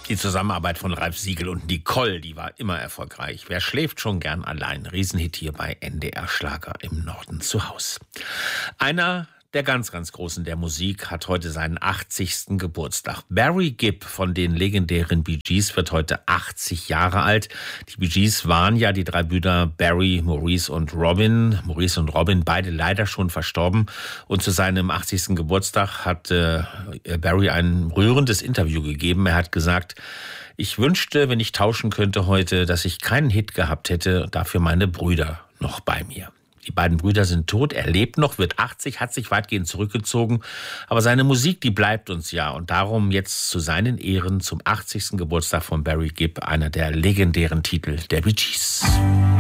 Die Zusammenarbeit von Ralf Siegel und Nicole, die war immer erfolgreich. Wer schläft schon gern allein? Riesenhit hier bei NDR Schlager im Norden zu Haus. Einer der ganz, ganz Großen der Musik hat heute seinen 80. Geburtstag. Barry Gibb von den legendären Bee Gees wird heute 80 Jahre alt. Die Bee Gees waren ja die drei Brüder Barry, Maurice und Robin. Maurice und Robin, beide leider schon verstorben. Und zu seinem 80. Geburtstag hat Barry ein rührendes Interview gegeben. Er hat gesagt: Ich wünschte, wenn ich tauschen könnte heute, dass ich keinen Hit gehabt hätte, dafür meine Brüder noch bei mir. Die beiden Brüder sind tot, er lebt noch, wird 80, hat sich weitgehend zurückgezogen. Aber seine Musik, die bleibt uns ja. Und darum jetzt zu seinen Ehren zum 80. Geburtstag von Barry Gibb einer der legendären Titel der Bee Gees.